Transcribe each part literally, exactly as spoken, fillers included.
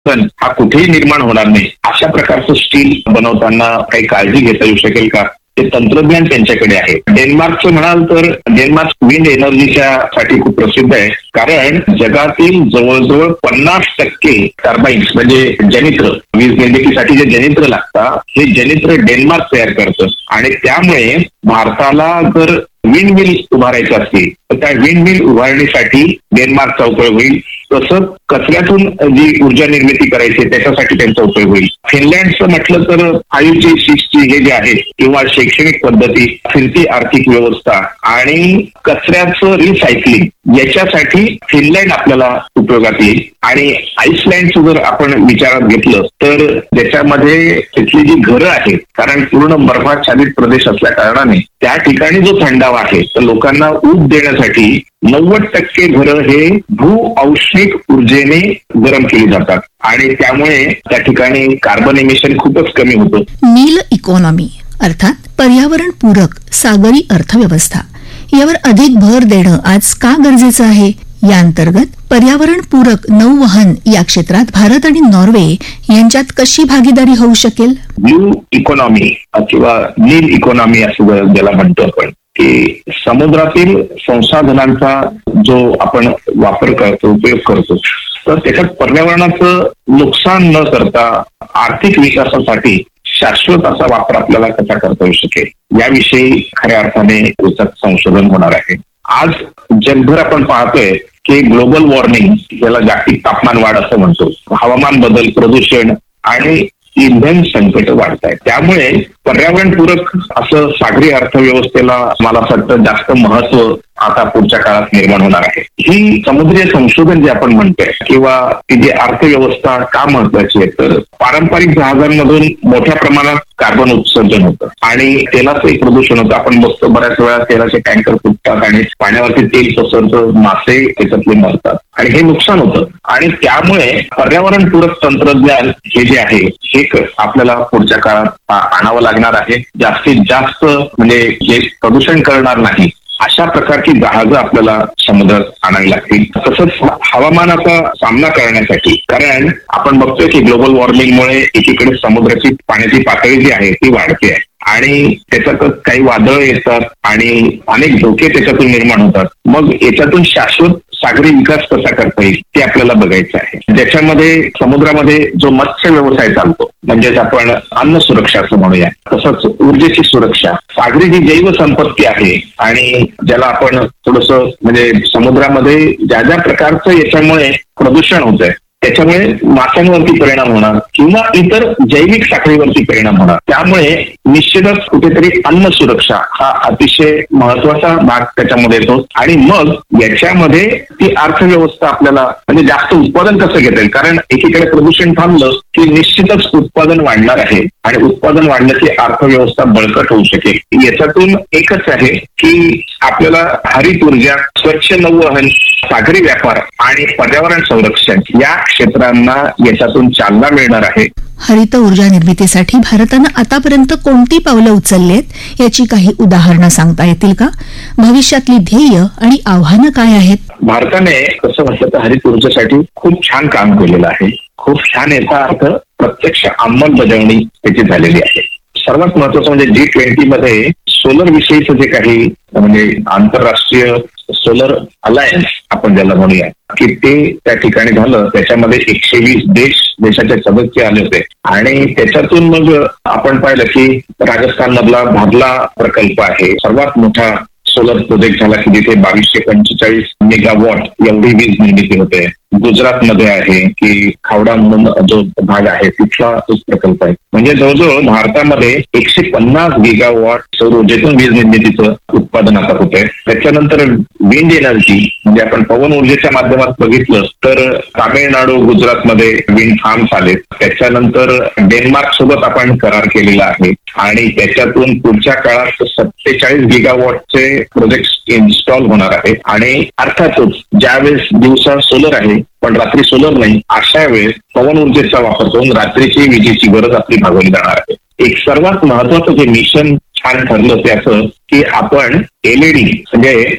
पण हा कुठेही निर्माण होणार नाही अशा प्रकारचं स्टील बनवताना काही काळजी घेता येऊ शकेल का? ते तंत्रज्ञान त्यांच्याकडे आहे. डेन्मार्कचं म्हणाल तर डेन्मार्क विंड एनर्जीच्या साठी खूप प्रसिद्ध आहे, कारण जगातील जवळजवळ पन्नास टक्के टर्बाईन्स म्हणजे जनित्र, वीज निर्मितीसाठी जे जनित्र लागतात हे जनित्र डेन्मार्क तयार करतं. आणि त्यामुळे भारताला जर विंड मिल उभारायचं असतील तर त्या विंड मिल उभारण्यासाठी डेन्मार्कचा उपयोग होईल. तसंच कचऱ्यातून जी ऊर्जा निर्मिती करायची त्याच्यासाठी त्यांचा उपयोग होईल. फिनलँडचं म्हटलं तर फाईव्ह जी सिक्स जी हे जे आहे किंवा शैक्षणिक पद्धती, फिरती आर्थिक व्यवस्था आणि कचऱ्याचं रिसायकलिंग याच्यासाठी फिनलँड आपल्याला उपयोगात येईल. आणि आईसलँडचं जर आपण विचारात घेतलं तर ज्याच्यामध्ये तिथली जी घरं आहेत, कारण पूर्ण बर्फाच्छादित प्रदेश असल्या कारणाने त्या ठिकाणी जो थंडावा आहे तर लोकांना ऊब देण्यासाठी नव्वद टक्के घरं हे भू औष्णिक ऊर्जेने गरम केली जातात आणि त्यामुळे त्या ठिकाणी कार्बन इमिशन खूपच कमी होतं. नील इकॉनॉमी अर्थात पर्यावरण पूरक सागरी अर्थव्यवस्था यावर अधिक भर देणं आज का गरजेचं आहे? या अंतर्गत पर्यावरण पूरक नौवहन या क्षेत्रात भारत आणि नॉर्वे यांच्यात कशी भागीदारी होऊ शकेल? ब्लू इकॉनॉमी किंवा नील इकॉनॉमी असं ज्याला म्हणतो आपण, की समुद्रातील संसाधनांचा जो आपण वापर करतो, उपयोग करतो, तर त्याच्यात पर्यावरणाचं नुकसान न करता आर्थिक विकासासाठी शाश्वत असा वापर आपल्याला कसा करता येऊ शकेल याविषयी खऱ्या अर्थाने याच्यात संशोधन होणार आहे. आज जगभर आपण पाहतोय की ग्लोबल वॉर्मिंग, ज्याला जागतिक तापमान वाढ असं म्हणतो, हवामान बदल, प्रदूषण आणि इंधन संकट वाढत आहे. त्यामुळे पर्यावरणपूरक असं सागरी अर्थव्यवस्थेला मला असं वाटतं जास्त महत्व आता पुढच्या काळात निर्माण होणार आहे. ही समुद्रीय संशोधन जे आपण म्हणतोय किंवा ती जी अर्थव्यवस्था का महत्वाची आहे, तर पारंपरिक जहाजांमधून मोठ्या प्रमाणात कार्बन उत्सर्जन होतं आणि तेलाचंही प्रदूषण होतं. आपण बघतो बऱ्याच वेळा तेलाचे टँकर फुटतात आणि पाण्यावरती तेल पसरतं, मासे त्याच्यातले मरतात आणि हे नुकसान होतं. आणि त्यामुळे पर्यावरणपूरक तंत्रज्ञान हे जे आहे हे आपल्याला पुढच्या काळात आणावं लागणार आहे. जास्तीत जास्त म्हणजे जे प्रदूषण करणार नाही अशा प्रकारची जहाजं आपल्याला समुद्रात आणावी लागतील. तसंच हवामानाचा सामना करण्यासाठी, कारण आपण बघतोय की ग्लोबल वॉर्मिंगमुळे एकीकडे समुद्राची पाण्याची पातळी जी आहे ती वाढते आहे आणि त्याच्यातच काही वादळ येतात आणि अनेक धोके त्याच्यातून निर्माण होतात. मग याच्यातून शाश्वत सागरी विकास कसा करता येईल ते आपल्याला बघायचं आहे. ज्याच्यामध्ये समुद्रामध्ये जो मत्स्य व्यवसाय चालतो, म्हणजेच आपण अन्न सुरक्षा असं म्हणूया, तसंच ऊर्जेची सुरक्षा, सागरी जी जैवसंपत्ती आहे आणि ज्याला आपण थोडंसं म्हणजे समुद्रामध्ये ज्या ज्या प्रकारचं याच्यामुळे प्रदूषण होत आहे त्याच्यामुळे माशांवरती परिणाम होणार किंवा इतर जैविक साखळीवरती परिणाम होणार. त्यामुळे निश्चितच कुठेतरी अन्न सुरक्षा हा अतिशय महत्वाचा भाग त्याच्यामध्ये येतो आणि मग याच्यामध्ये ती अर्थव्यवस्था आपल्याला म्हणजे जास्त उत्पादन कसं घेता येईल, कारण एकीकडे प्रदूषण थांबलं की निश्चितच उत्पादन वाढणार आहे आणि उत्पादन वाढलं की अर्थव्यवस्था बळकट होऊ शकेल. याच्यातून एकच आहे की आपल्याला हरित ऊर्जा, स्वच्छ नौवहन, सागरी व्यापार आणि पर्यावरण संरक्षण या क्षेत्रांना याच्यातून चालना मिळणार आहे. हरित ऊर्जा निर्मितीसाठी भारतानं आतापर्यंत कोणती पावलं उचललीत याची काही उदाहरणं सांगता येतील का? भविष्यातली ध्येय आणि आव्हानं काय आहेत? भारताने कसं म्हटलं तर हरित ऊर्जेसाठी खूप छान काम केलेलं आहे. खूप छान याचा अर्थ प्रत्यक्ष अंमलबजावणी त्याची झालेली आहे. सर्वात महत्वाचं म्हणजे जी ट्वेंटी मध्ये सोलर विषयीचं जे काही म्हणजे आंतरराष्ट्रीय सोलर अलायन्स आपण ज्याला म्हणूया की ते त्या ठिकाणी झालं. त्याच्यामध्ये एकशे वीस देश देशाचे सदस्य आले होते आणि त्याच्यातून मग आपण पाहिलं की राजस्थान मधला भागला प्रकल्प आहे सर्वात मोठा सोलर प्रोजेक्ट झाला की जिथे बावीसशे पंचेचाळीस मेगावॉट एवढी वीज निर्मिती होते. गुजरात मध्ये आहे की खावडा म्हणून जो भाग आहे तिथला तोच प्रकल्प आहे. म्हणजे जवळजवळ भारतामध्ये एकशे पन्नास गिगावॉट सौर ऊर्जेतून वीज निर्मितीचं उत्पादन आता होतंय. त्याच्यानंतर विंड एनर्जी म्हणजे आपण पवन ऊर्जेच्या माध्यमात बघितलं तर तामिळनाडू, गुजरातमध्ये विंड फार्म्स आले. त्याच्यानंतर डेन्मार्क सोबत आपण करार केलेला आहे आणि त्याच्यातून पुढच्या काळात सत्तेचाळीस गिगावॉटचे प्रोजेक्ट इन्स्टॉल होणार आहे. आणि अर्थातच ज्यावेळेस दिवसा सोलर आहे पण रात्री सोलर नाही अशा वेळेस पवन ऊर्जेचा वापर करून रात्रीची विजेची गरज आपली भागवली जाणार आहे. एक सर्वात महत्वाचं जे मिशन छान ठरलं ते असं की आपण एलईडी म्हणजे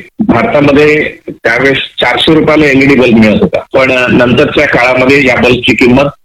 भारतामध्ये त्यावेळेस चारशे रुपयाला एलईडी बल्ब मिळत होता, पण नंतरच्या काळामध्ये या बल्बची किंमत